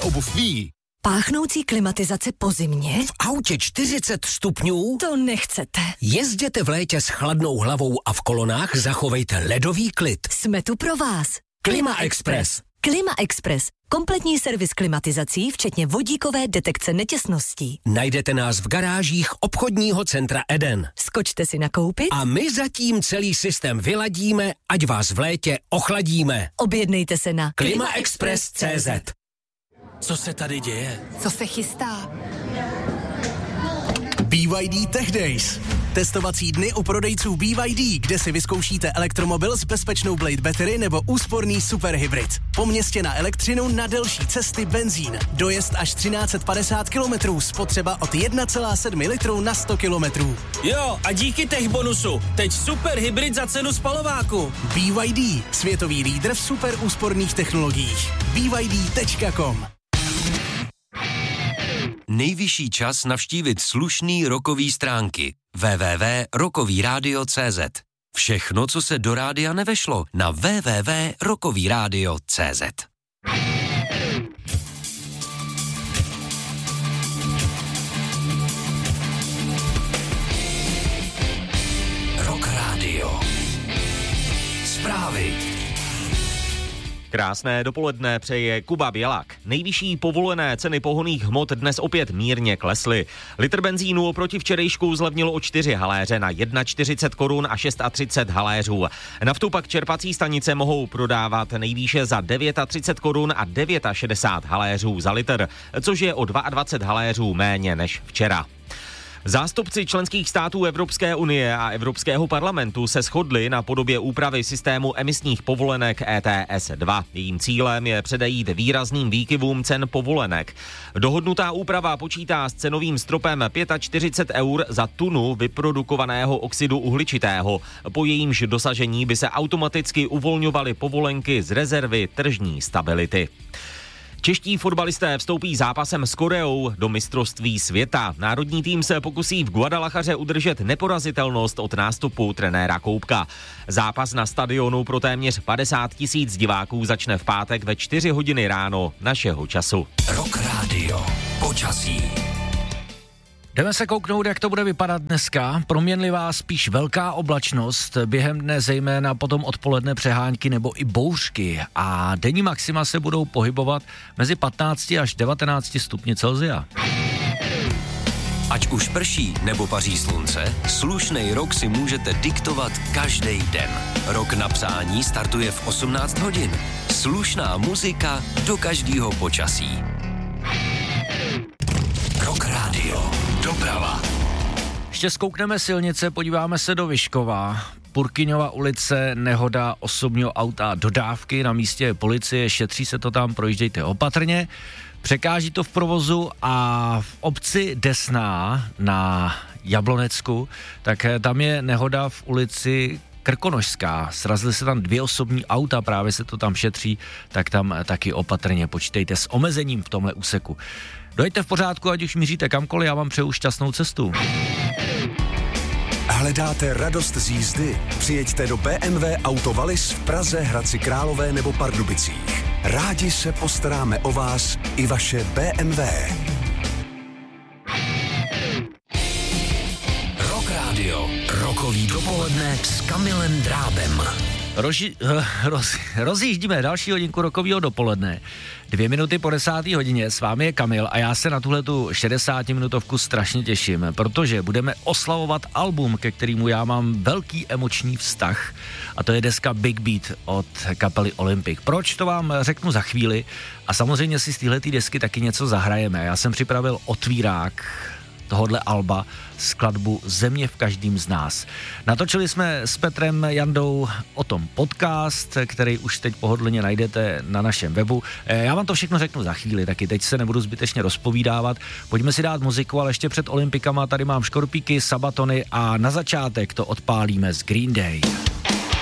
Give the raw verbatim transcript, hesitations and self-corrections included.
obuv ví. Páchnoucí klimatizace po zimě? V autě čtyřicet stupňů? To nechcete. Jezděte v létě s chladnou hlavou a v kolonách zachovejte ledový klid. Jsme tu pro vás. Klima Express. Klima Express. Kompletní servis klimatizací, včetně vodíkové detekce netěsností. Najdete nás v garážích obchodního centra Eden. Skočte si nakoupit a my zatím celý systém vyladíme, ať vás v létě ochladíme. Objednejte se na klima express tečka cé zet. Co se tady děje? Co se chystá? B Y D Tech Days. Testovací dny u prodejců B Y D, kde si vyzkoušíte elektromobil s bezpečnou Blade Battery nebo úsporný superhybrid. Po městě na elektřinu, na delší cesty benzín. Dojezd až třináct set padesát kilometrů, spotřeba od jedna celá sedm litru na sto kilometrů. Jo, a díky tech bonusu. Teď superhybrid za cenu spalováku. B Y D, světový lídr v super úsporných technologiích. B Y D tečka com. Nejvyšší čas navštívit slušný rockový stránky. w w w tečka rockový rádio tečka cé zet. Všechno, co se do rádia nevešlo, na w w w tečka rockový rádio tečka cé zet. Rock Radio. Zprávy. Krásné dopoledne přeje Kuba Bělak. Nejvyšší povolené ceny pohonných hmot dnes opět mírně klesly. Litr benzínu oproti včerejšku zlevnilo o čtyři haléře na čtyřicet jedna korun a třicet šest haléřů. Naftu pak čerpací stanice mohou prodávat nejvýše za třicet devět korun a šedesát devět haléřů za litr, což je o dvacet dva haléřů méně než včera. Zástupci členských států Evropské unie a Evropského parlamentu se shodli na podobě úpravy systému emisních povolenek E T S dva. Jejím cílem je předejít výrazným výkyvům cen povolenek. Dohodnutá úprava počítá s cenovým stropem čtyřicet pět eur za tunu vyprodukovaného oxidu uhličitého. Po jejímž dosažení by se automaticky uvolňovaly povolenky z rezervy tržní stability. Čeští fotbalisté vstoupí zápasem s Koreou do mistrovství světa. Národní tým se pokusí v Guadalajaře udržet neporazitelnost od nástupu trenéra Koubka. Zápas na stadionu pro téměř padesát tisíc diváků začne v pátek ve čtyři hodiny ráno našeho času. Rock Radio. Počasí. Jdeme se kouknout, jak to bude vypadat dneska. Proměnlivá, spíš velká oblačnost, během dne zejména potom odpoledne přehánky nebo i bouřky a denní maxima se budou pohybovat mezi patnáct až devatenáct stupni Celsia. Ať už prší nebo paří slunce, slušnej rok si můžete diktovat každý den. Rok na přání startuje v osmnáct hodin. Slušná muzika do každého počasí. Rock Radio. Doprava. Ještě zkoukneme silnice, podíváme se do Vyškova. Purkyňova ulice, nehoda osobního auta, dodávky, na místě policie, šetří se to tam, projíždějte opatrně. Překáží to v provozu a v obci Desná na Jablonecku, tak tam je nehoda v ulici Krkonožská. Srazily se tam dvě osobní auta, právě se to tam šetří, tak tam taky opatrně počítejte s omezením v tomhle úseku. Dojďte v pořádku, ať už míříte kamkoliv, já vám přeju šťastnou cestu. Hledáte radost z jízdy? Přijeďte do B M W Auto Wallis v Praze, Hradci Králové nebo Pardubicích. Rádi se postaráme o vás i vaše B M W. Rock Radio. Rokový dopoledne s Kamilem Drábem. Roži, roz, rozjíždíme další hodinku rokového dopoledne. Dvě minuty po desáté hodině, s vámi je Kamil a já se na tuhletu šedesátiminutovku strašně těším, protože budeme oslavovat album, ke kterému já mám velký emoční vztah, a to je deska Big Beat od kapely Olympic. Proč, to vám řeknu za chvíli a samozřejmě si z téhletý desky taky něco zahrajeme. Já jsem připravil otvírák tohodle alba, skladbu Země v každým z nás. Natočili jsme s Petrem Jandou o tom podcast, který už teď pohodlně najdete na našem webu. Já vám to všechno řeknu za chvíli, taky teď se nebudu zbytečně rozpovídávat. Pojďme si dát muziku, ale ještě před Olympikama tady mám Škorpíky, Sabatony a na začátek to odpálíme z Green Day.